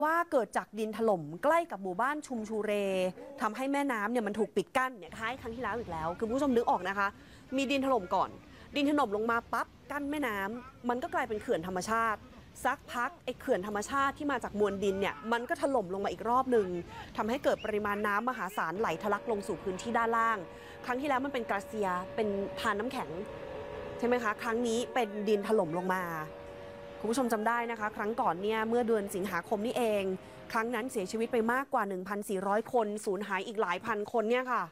ว่าเกิดจากดินถล่มใกล้กับหมู่บ้านชุมชูเรทำให้แม่น้ำเนี่ยมันถูกปิดกั้นเนี่ยคล้ายครั้งที่แล้วอีกแล้วคือผู้ชมนึกออกนะคะมีดินถล่มก่อนดินถล่มลงมาปั๊บกั้นแม่น้ำมันก็กลายเป็นเขื่อนธรรมชาติสักพักไอ้เขื่อนธรรมชาติที่มาจากมวลดินเนี่ยมันก็ถล่มลงมาอีกรอบหนึ่งทำให้เกิดปริมาณน้ำมหาศาลไหลทะลักลงสู่พื้นที่ด้านล่างครั้งที่แล้วมันเป็นกราเซียเป็นพานน้ำแข็งใช่ไหมคะครั้งนี้เป็นดินถล่มลงมาคุณผู้ชมจำได้นะคะครั้งก่อนเนี่ยเมื่อเดือนสิงหาคมนี่เองครั้งนั้นเสียชีวิตไปมากกว่า 1,400 คนสูญหายอีกหลายพันคนเนี่ยค่ะ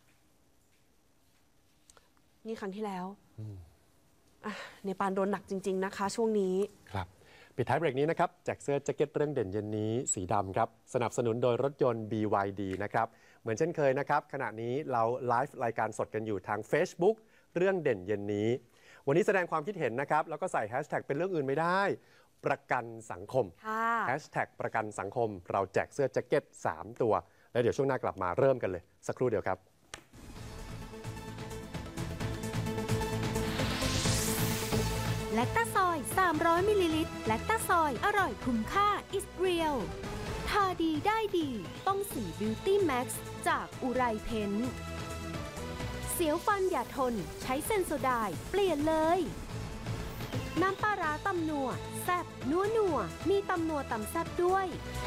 นี่ครั้งที่แล้วเนปาลโดนหนักจริงๆนะคะช่วงนี้ครับปิดท้ายเบรกนี้นะครับแจกเสื้อแจ็คเก็ตเรื่องเด่นเย็นนี้สีดำครับสนับสนุนโดยรถยนต์ BYD นะครับเหมือนเช่นเคยนะครับขณะนี้เราไลฟ์รายการสดกันอยู่ทาง Facebook เรื่องเด่นเย็นนี้วันนี้แสดงความคิดเห็นนะครับแล้วก็ใส่แฮชแท็กเป็นเรื่องอื่นไม่ได้ประกันสังคมแฮชแท็กประกันสังคมเราแจกเสื้อแจ็คเก็ต3ตัวแล้วเดี๋ยวช่วงหน้ากลับมาเริ่มกันเลยสักครู่เดียวครับแลคตาซอย300มิลลิลิตรแลคตาซอยอร่อยคุ้มค่าอิสเรียลทาดีได้ดีต้องสีบิวตี้แม็กซ์จากอุไรเพนเสียวฟันอย่าทนใช้เซนโซไดน์เปลี่ยนเลยน้ำปลาร้าตำนัวแซ่บนัวมีตำนัวตำแซ่บด้วย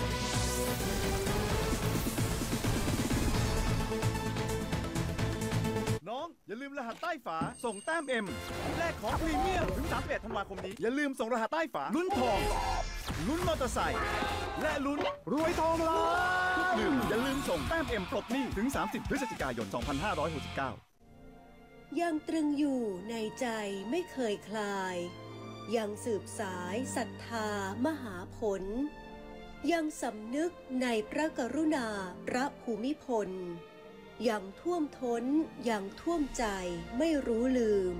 น้องอย่าลืมรหัสใต้ฝาส่งแต้ม M แลกของพรีเมียมถึง31 ธันวาคมนี้อย่าลืมส่งรหัสใต้ฝาลุ้นทองลุ้นมอเตอร์ไซค์และลุ้นรวยทองล้านทุกลืมอย่าลืมส่งแต้ม M ปลดหนี้ถึง30 พฤศจิกายน 2569 ยังตรึงอยู่ในใจไม่เคยคลายยังสืบสายศรัทธามหาผลยังสำนึกในพระกรุณาพระภูมิพลยังท่วมท้นยังท่วมใจไม่รู้ลืม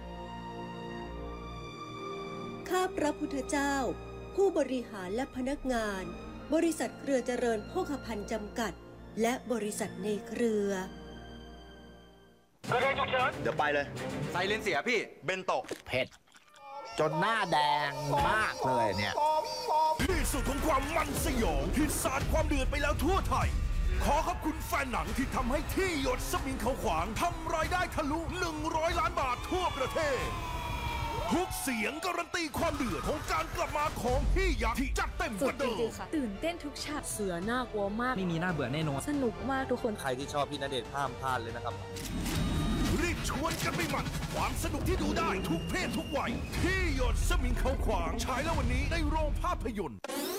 ข้าพระพุทธเจ้าผู้บริหารและพนักงานบริษัทเครือเจริญโภคภัณฑ์จำกัดและบริษัทในเครือเดี๋ยวไปเลยไซเรนเสียพี่เบนโตะเผ็ดจนหน้าแดงมากเลยเนี่ยที่สุดของความมันสยองที่สาดความเดือดไปแล้วทั่วไทยขอขอบคุณแฟนหนังที่ทำให้ที่หยดสมิงเขาขวางทำรายได้ทะลุ100 ล้านบาททั่วประเทศทุกเสียงการันตีความเดือดของการกลับมาของพี่ยักษ์ที่จัดเต็มกว่าเดิมตื่นเต้นทุกฉากเสือน่ากลัวมากไม่มีหน้าเบื่อแน่นอนสนุกมากทุกคนใครที่ชอบพี่ณเดชน์ห้ามพลาดเลยนะครับรีบชวนกันไปมันความสนุกที่ดูได้ทุกเพศทุกวัยที่หยดสมิงเขาขวางฉายแล้ววันนี้ในโรงภาพยนตร์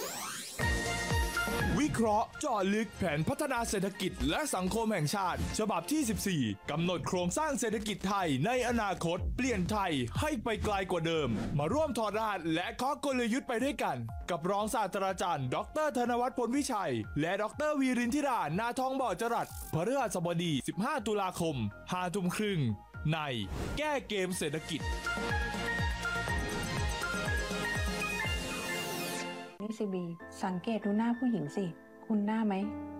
วิเคราะห์เจาะลึกแผนพัฒนาเศรษฐกิจและสังคมแห่งชาติฉบับที่ 14 กำหนดโครงสร้างเศรษฐกิจไทยในอนาคตเปลี่ยนไทยให้ไปไกลกว่าเดิมมาร่วมถอดรหัสและเคาะกลยุทธ์ไปด้วยกันกับรองศาสตราจารย์ดร.ธนวัฒน์พลวิชัยและดร.วีรินทิรานาทองบ่อจรัสพฤหัสบดี15 ตุลาคม 5 ทุ่มครึ่งในแก้เกมเศรษฐกิจนี่สิบีสังเกตดูหน้าผู้หญิงสิคุณหน้าไหม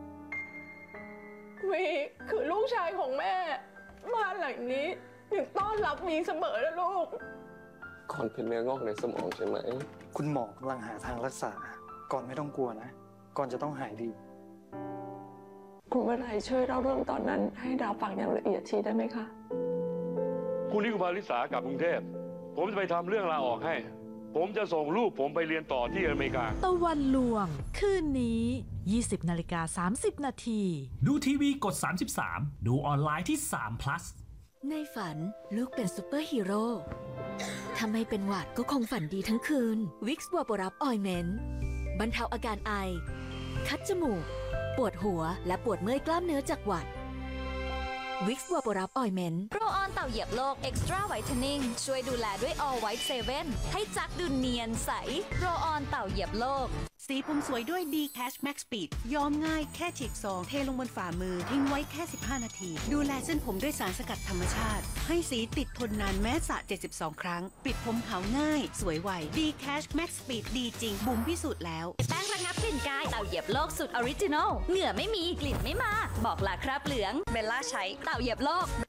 วีคือลูกชายของแม่บ้านหลังนี้ยังต้อนรับวีเสมอนะลูกก่อนเป็นเนื้องอกในสมองใช่ไหมคุณหมอกำลังหาทางรักษาก่อนไม่ต้องกลัวนะก่อนจะต้องหายดีคุณวนัยช่วยเล่าเรื่องตอนนั้นให้ดาวฟังอย่างละเอียดทีได้ไหมคะคุณนิคุมาริสากลับกรุงเทพผมจะไปทำเรื่องลาออกให้ผมจะส่งลูกผมไปเรียนต่อที่อเมริกาตะวันลวงคืนนี้ 20:30 นาทีดูทีวีกด33ดูออนไลน์ที่3 plus ในฝันลูกเป็นซูเปอร์ฮีโร่ถ้าไม่เป็นหวัดก็คงฝันดีทั้งคืนวิกซ์วาโปรับออยเมนต์บรรเทาอาการไอคัดจมูกปวดหัวและปวดเมื่อยกล้ามเนื้อจากหวัดวิกซ์วาโปรับออยเมนต์โรออนเต่าเหยียบโลกเอ็กซ์ตร้าไวท์เทนนิ่งช่วยดูแลด้วย All White 7ให้จักดูเนียนใสโรออนเต่าเหยียบโลกสีผมสวยด้วย D Cash Max Speed ย้อมง่ายแค่ฉีกซองเทลงบนฝ่ามือทิ้งไว้แค่15 นาทีดูแลเส้นผมด้วยสารสกัดธรรมชาติให้สีติดทนนานแม้สระ72 ครั้งปิดผมขาวง่ายสวยไว D Cash Max Speed ดีจริงบุ๋มพิสูจน์แล้วแป้งระงับกลิ่นกายเต่าเหยียบโลกสุดออริจินอลเหงื่อไม่มีกลิ่นไม่มาบอกลาคราบเหลืองเบลล่าใช้เต่าเหยียบโลก